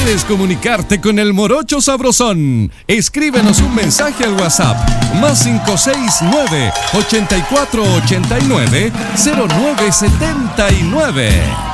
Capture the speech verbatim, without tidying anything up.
¿Quieres comunicarte con el Morocho Sabrosón? Escríbenos un mensaje al WhatsApp más cinco seis nueve, ochenta y cuatro ochenta y nueve, cero nueve setenta y nueve.